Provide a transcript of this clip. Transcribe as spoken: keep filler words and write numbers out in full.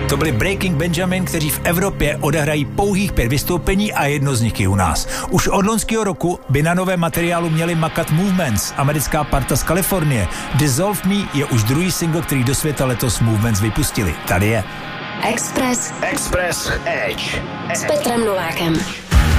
To byli Breaking Benjamin, kteří v Evropě odehrají pouhých pět vystoupení a jedno z nich i u nás. Už od loňského roku by na novém materiálu měli makat Movements, americká parta z Kalifornie. Dissolve Me je už druhý single, který do světa letos Movements vypustili. Tady je Express Express Edge s Petrem Novákem.